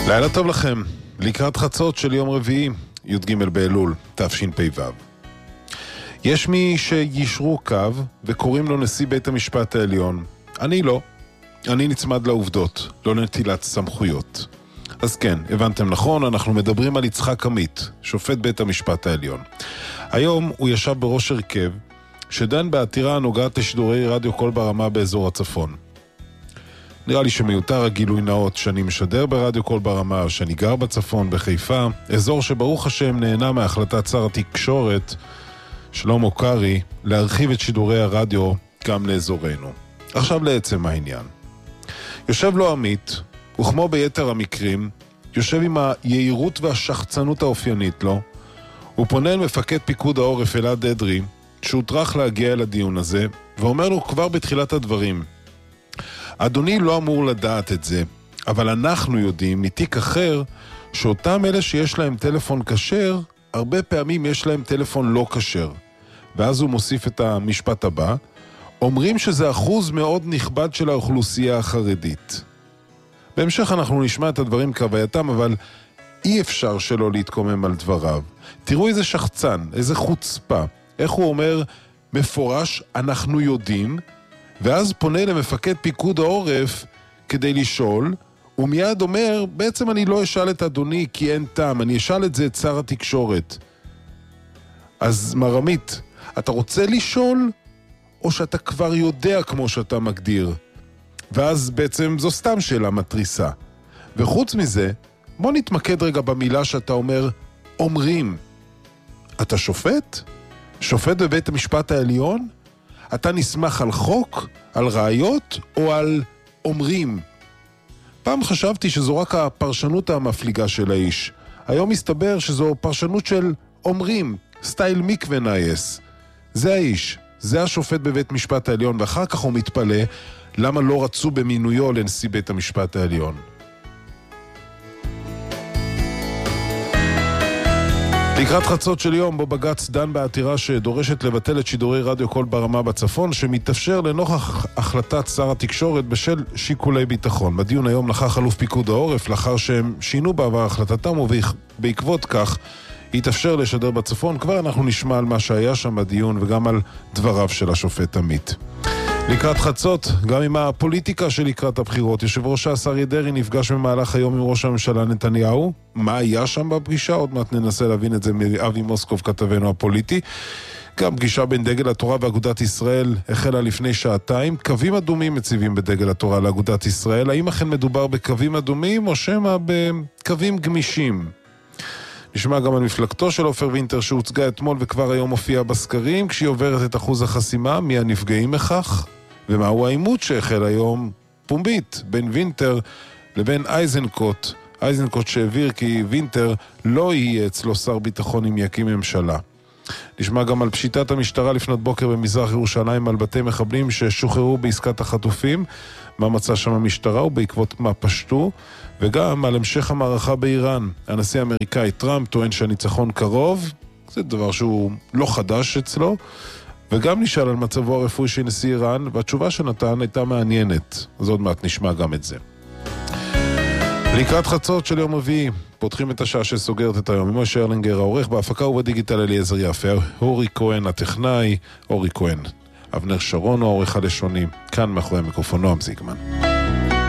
לילה טוב לכם, לקראת חצות של יום רביעי, י"ג באלול, תשפ"ו. יש מי שישרו קו וקוראים לו נשיא בית המשפט העליון. אני לא. אני נצמד לעובדות, לא נטילת סמכויות. אז כן, הבנתם נכון, אנחנו מדברים על יצחק עמית, שופט בית המשפט העליון. היום הוא ישב בראש הרכב שדן בעתירה הנוגעת לשידורי רדיו קול ברמה באזור הצפון. נראה לי שמיותר הגילוי נאות שאני משדר ברדיו קול ברמה, שאני גר בצפון בחיפה, אזור שברוך השם נהנה מהחלטת שר התקשורת שלמה קרעי להרחיב את שידורי הרדיו גם לאזורנו. עכשיו לעצם העניין. יושב לו עמית, וכמו ביתר המקרים, יושב עם היעירות והשחצנות האופיינית לו, הוא פונה אל מפקד פיקוד העורף אלעד אדרי, שהוטרח להגיע אל הדיון הזה, ואומר לו כבר בתחילת הדברים, אדוני לא אמור לדעת את זה, אבל אנחנו יודעים מתיק אחר שאותם אלה שיש להם טלפון כשר, הרבה פעמים יש להם טלפון לא כשר. ואז הוא מוסיף את המשפט הבא, אומרים שזה אחוז מאוד נכבד של האוכלוסייה החרדית. בהמשך אנחנו נשמע את הדברים כהווייתם, אבל אי אפשר שלא להתקומם על דבריו. תראו איזה שחצן, איזה חוצפה. איך הוא אומר, מפורש אנחנו יודעים, ואז פונה למפקד פיקוד העורף כדי לשאול, ומיד אומר, בעצם אני לא אשאל את אדוני כי אין טעם, אני אשאל את זה את שר התקשורת. אז מר עמית, אתה רוצה לשאול, או שאתה כבר יודע כמו שאתה מגדיר? ואז בעצם זו סתם שאלה מטריסה. וחוץ מזה, בוא נתמקד רגע במילה שאתה אומר, אומרים. אתה שופט? שופט בבית המשפט העליון? אתה נסמך על חוק, על ראיות או על אומרים? פעם חשבתי שזו רק הפרשנות המפליגה של האיש. היום מסתבר שזו פרשנות של אומרים, סטייל מקווה נייס. זה האיש, זה השופט בבית משפט העליון, ואחר כך הוא מתפלא למה לא רצו במינויו לנשיא בית המשפט העליון. לקראת חצות של יום בו בג"ץ דן בעתירה שדורשת לבטל את שידורי רדיו קול ברמה בצפון, שמתאפשר לנוכח החלטת שר התקשורת בשל שיקולי ביטחון. בדיון היום נכח אלוף פיקוד העורף לאחר שהם שינו בעבר החלטתם, ובעקבות כך יתאפשר לשדר בצפון. כבר אנחנו נשמע על מה שהיה שם בדיון וגם על דבריו של השופט עמית. לקראת חצות, גם עם הפוליטיקה של לקראת הבחירות, יושב ראש אריה דרעי נפגש במהלך היום עם ראש הממשלה נתניהו. מה היה שם בפגישה? עוד מעט ננסה להבין את זה מאבי מוסקוב, כתבנו הפוליטי. גם פגישה בין דגל התורה ואגודת ישראל החלה לפני שעתיים. קווים אדומים מציבים בדגל התורה לאגודת ישראל. האם אכן מדובר בקווים אדומים או שמא בקווים גמישים? נשמע גם על מפלגתו של עופר וינטר שהוצגה אתמול וכבר היום הופיעה בסקרים, כשהיא עוברת את אחוז החסימה, מי הנפגעים מכך? ומהו העימות שהחל היום פומבית בין וינטר לבין אייזנקוט. אייזנקוט שהעביר כי וינטר לא יהיה אצלו שר ביטחון אם יקים ממשלה. נשמע גם על פשיטת המשטרה לפנות בוקר במזרח ירושלים על בתי מחבלים ששוחררו בעסקת החטופים, מה מצא שם המשטרה ובעקבות מה פשטו, וגם על המשך המערכה באיראן. הנשיא האמריקאי טראמפ טוען שהניצחון קרוב, זה דבר שהוא לא חדש אצלו, וגם נשאל על מצבו הרפואי של נשיא איראן, והתשובה שנתן הייתה מעניינת, אז עוד מעט נשמע גם את זה. לקראת חצות של יום רביעי, פותחים את השעה שסוגרת את היום. משה ארלינגר העורך, בהפקה ובדיגיטל אליעזר יפה, אורי כהן הטכנאי, אורי כהן, אבנר שרון העורך הלשוני, כאן מאחורי המיקרופון נועם זיגמן.